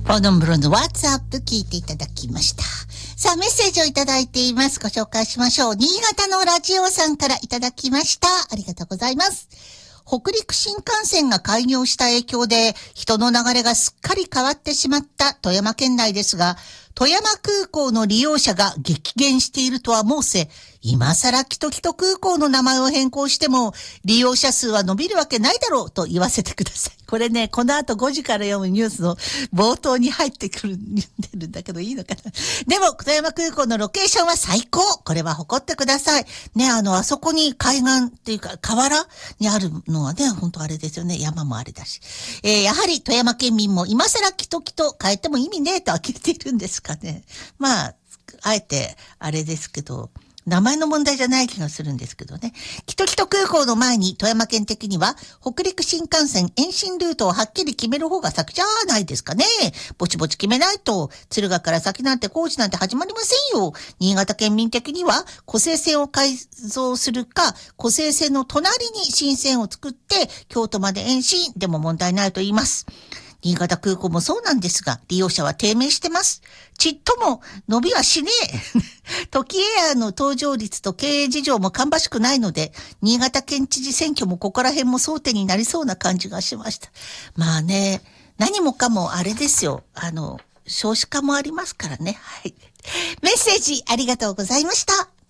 ポードンブロンズ WhatsApp 聞いていただきました。さあ、メッセージをいただいています。ご紹介しましょう。新潟のラジオさんからいただきました。ありがとうございます。北陸新幹線が開業した影響で人の流れがすっかり変わってしまった富山県内ですが、富山空港の利用者が激減しているとは申せ、今更キトキト空港の名前を変更しても利用者数は伸びるわけないだろうと言わせてください。これね、この後5時から読むニュースの冒頭に入ってくるんだけどいいのかな。でも富山空港のロケーションは最高。これは誇ってください。ね、あそこに海岸っていうか河原にあるのはね、本当あれですよね。山もあれだし。やはり富山県民も今更キトキト変えても意味ねえと呆れているんですかね。まあ、あえてあれですけど、名前の問題じゃない気がするんですけどね。キトキト空港の前に富山県的には北陸新幹線延伸ルートをはっきり決める方が先じゃないですかね。ぼちぼち決めないと敦賀から先なんて工事なんて始まりませんよ。新潟県民的には湖西線を改造するか、湖西線の隣に新線を作って京都まで延伸でも問題ないと言います。新潟空港もそうなんですが、利用者は低迷してます。ちっとも伸びはしねえ。トキエアの搭乗率と経営事情も芳しくないので、新潟県知事選挙もここら辺も争点になりそうな感じがしました。まあね、何もかもあれですよ。少子化もありますからね。はい。メッセージありがとうございました。